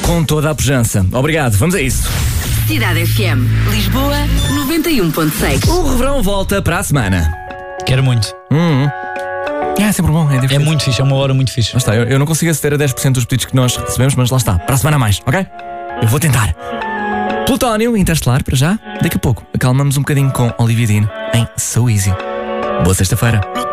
com toda a pujança. Obrigado, vamos a isso. Cidade FM, Lisboa, 91.6. O Reverão volta para a semana. Quero muito. É sempre bom, é É divertido. muito fixe, é uma hora muito fixe. Lá está, eu não consigo aceder a 10% dos pedidos que nós recebemos, mas lá está, para a semana a mais, ok? Eu vou tentar. Plutónio Interestelar, para já. Daqui a pouco, acalmamos um bocadinho com Olivia Dean em So Easy. Boa sexta-feira.